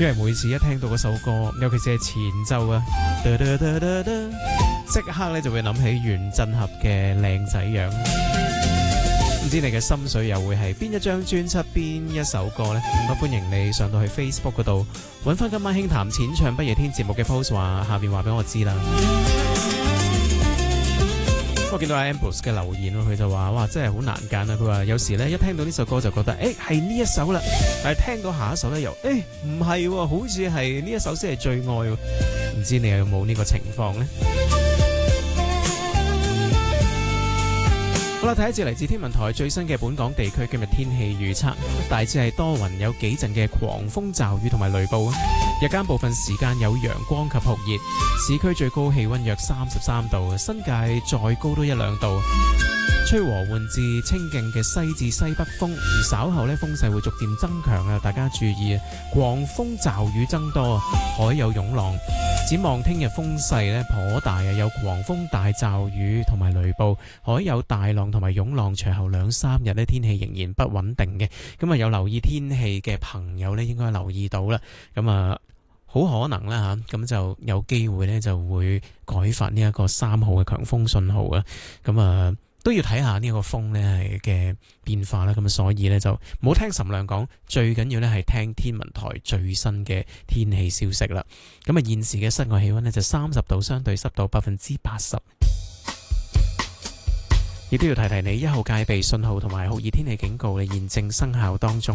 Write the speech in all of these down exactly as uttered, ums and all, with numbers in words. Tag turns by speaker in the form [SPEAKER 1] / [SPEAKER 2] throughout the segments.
[SPEAKER 1] 因為每次一聽到嗰首歌，尤其是係前奏啊，即刻咧就會諗起袁振合嘅靚仔樣。唔知你嘅心水又會係邊一張專輯邊一首歌呢？咁啊，歡迎你上到去 Facebook 嗰度揾翻今晚輕談淺唱不夜天節目嘅 post， 話下邊話俾我知啦。我見到阿 Ambrose 嘅留言，佢就話：哇，真係好難揀啊！佢話有時咧一聽到呢首歌就覺得，誒係呢一首啦，但係聽到下一首咧又，誒唔係喎，好似係呢一首先係最愛喎。唔知你有冇呢個情況呢？好啦，睇一節嚟自天文台最新嘅本港地區今日天氣預測，大致係多雲，有幾陣嘅狂風驟雨同埋雷暴。日間部分時間有陽光及酷熱，市區最高氣溫約三十三度，新界再高多一兩度。吹和緩至清勁嘅西至西北風，而稍後呢風勢會逐漸增強啊！大家注意啊，狂風驟雨增多，海有湧浪。展望聽日風勢呢頗大啊，有狂風大驟雨同埋雷暴，海有大浪同埋湧浪。隨後兩三日呢天氣仍然不穩定嘅，咁啊有留意天氣嘅朋友呢應該留意到啦。咁啊好可能啦吓，咁就有機會呢就會改發呢一個三號嘅強風信號啊。咁啊都要睇下呢個風呢嘅變化啦。咁所以呢就唔好聽岑亮講，最緊要呢係聽天文台最新嘅天氣消息啦。咁啊現時嘅室外氣溫呢就三十度，相對濕度百分之八十。亦都要提提你，一號戒備信號同埋酷熱天氣警告嘅現正生效當中。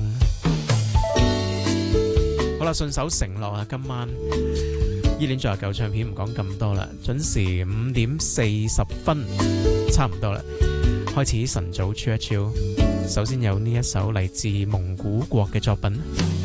[SPEAKER 1] 好啦，順手承諾啊，今晚依戀最後舊唱片唔講咁多啦，準時五點四十分差唔多啦，開始晨早 Chill 一 Chill。首先有呢一首嚟自蒙古國嘅作品。